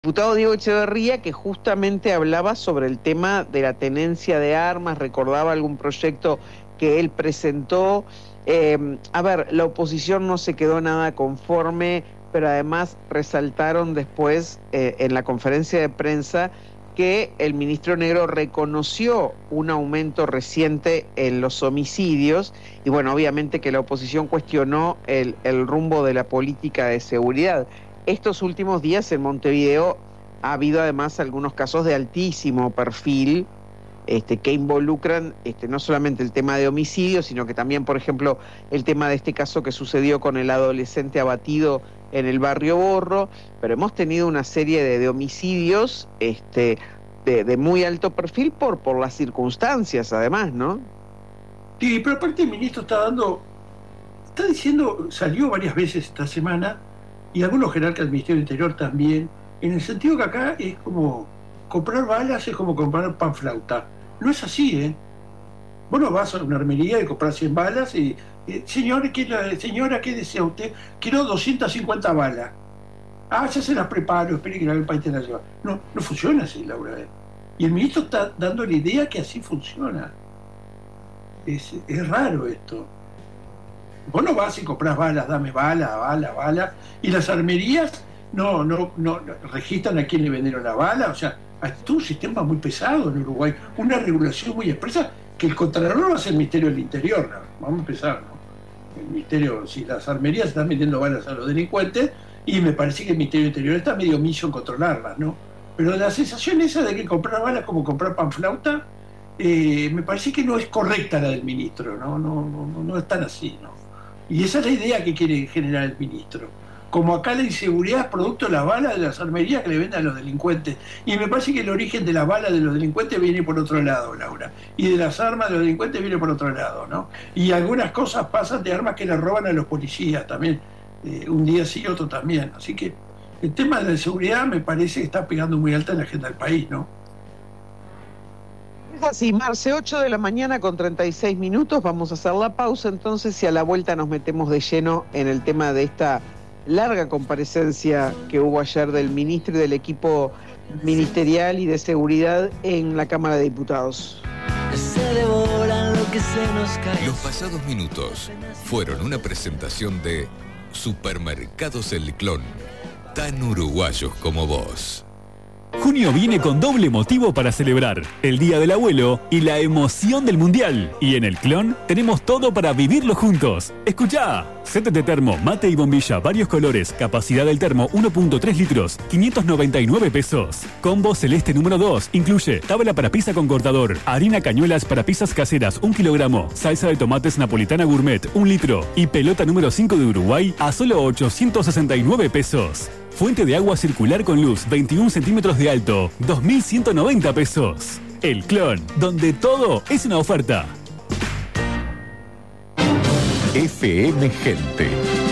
Diputado Diego Echeverría, que justamente hablaba sobre el tema de la tenencia de armas, recordaba algún proyecto que él presentó. La oposición no se quedó nada conforme, pero además resaltaron después en la conferencia de prensa que el ministro Negro reconoció un aumento reciente en los homicidios y bueno, obviamente que la oposición cuestionó el rumbo de la política de seguridad. Estos últimos días en Montevideo ha habido además algunos casos de altísimo perfil que involucran no solamente el tema de homicidio, sino que también, por ejemplo, el tema de este caso que sucedió con el adolescente abatido en el barrio Borro, pero hemos tenido una serie de homicidios de muy alto perfil por las circunstancias, además, ¿no? Sí, pero aparte el ministro está diciendo, salió varias veces esta semana, y algunos jerarcas del Ministerio del Interior también, en el sentido que acá es como comprar balas, es como comprar panflauta. No es así, ¿eh? Vos no vas a una armería y compras 100 balas y, señora, ¿qué desea usted? Quiero 250 balas. Ah, ya se las preparo, espere que el país te las lleva. No funciona así, Laura. Y el ministro está dando la idea que así funciona. Es raro esto. Vos no vas y comprás balas, dame bala, y las armerías no registran a quién le vendieron la bala, o sea, hay todo un sistema muy pesado en Uruguay, una regulación muy expresa, que el Contralor va a ser el Ministerio del Interior, ¿no? Vamos a empezar, ¿no? El Ministerio, si las armerías están metiendo balas a los delincuentes, y me parece que el Ministerio del Interior está medio omiso en controlarlas, ¿no? Pero la sensación esa de que comprar balas como comprar panflauta, me parece que no es correcta la del ministro, no es tan así, ¿no? Y esa es la idea que quiere generar el ministro. Como acá la inseguridad es producto de las balas de las armerías que le venden a los delincuentes. Y me parece que el origen de las balas de los delincuentes viene por otro lado, Laura. Y de las armas de los delincuentes viene por otro lado, ¿no? Y algunas cosas pasan de armas que le roban a los policías también. Un día sí, otro también. Así que el tema de la inseguridad me parece que está pegando muy alta en la agenda del país, ¿no? Así, Marce, 8 de la mañana con 36 minutos, vamos a hacer la pausa entonces y a la vuelta nos metemos de lleno en el tema de esta larga comparecencia que hubo ayer del ministro y del equipo ministerial y de seguridad en la Cámara de Diputados. Los pasados minutos fueron una presentación de Supermercados El Clon, tan uruguayos como vos. Junio viene con doble motivo para celebrar: el Día del Abuelo y la emoción del Mundial. Y en El Clon tenemos todo para vivirlo juntos. Escuchá: set de termo, mate y bombilla, varios colores, capacidad del termo 1.3 litros, 599 pesos. Combo celeste número 2, incluye tabla para pizza con cortador, harina cañuelas para pizzas caseras 1 kilogramo, salsa de tomates napolitana gourmet 1 litro y pelota número 5 de Uruguay a solo 869 pesos. Fuente de agua circular con luz, 21 centímetros de alto, 2.190 pesos. El Clon, donde todo es una oferta. FM Gente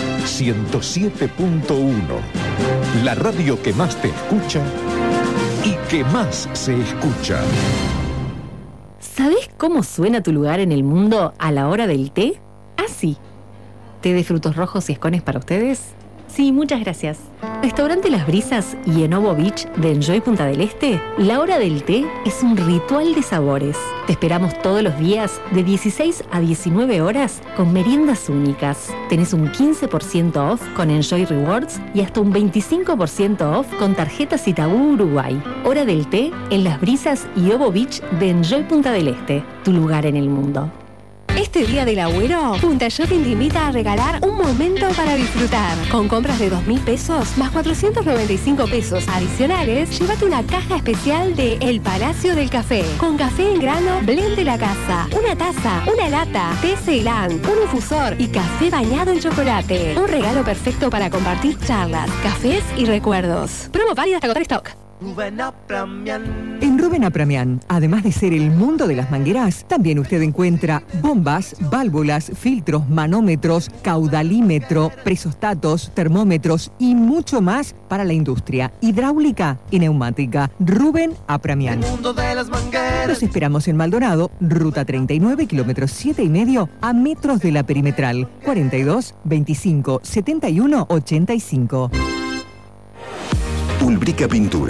107.1, la radio que más te escucha y que más se escucha. ¿Sabés cómo suena tu lugar en el mundo a la hora del té? Así. ¿Té de frutos rojos y escones para ustedes? Sí, muchas gracias. Restaurante Las Brisas y Enovo Beach de Enjoy Punta del Este, la hora del té es un ritual de sabores. Te esperamos todos los días de 16 a 19 horas con meriendas únicas. Tenés un 15% off con Enjoy Rewards y hasta un 25% off con tarjetas Itaú Uruguay. Hora del té en Las Brisas y Ovo Beach de Enjoy Punta del Este, tu lugar en el mundo. Este Día del Abuelo, Punta Shopping te invita a regalar un momento para disfrutar. Con compras de 2.000 pesos más 495 pesos adicionales, llévate una caja especial de El Palacio del Café. Con café en grano, blend de la casa, una taza, una lata, té Ceilán, un infusor y café bañado en chocolate. Un regalo perfecto para compartir charlas, cafés y recuerdos. Promo válida hasta agotar stock. En Rubén Apramián, además de ser el mundo de las mangueras, también usted encuentra bombas, válvulas, filtros, manómetros, caudalímetro, presostatos, termómetros y mucho más para la industria hidráulica y neumática. Rubén Apramián. Los esperamos en Maldonado, ruta 39, kilómetros 7,5 a metros de la perimetral. 42 25 71 85. Pulbrica Pintura.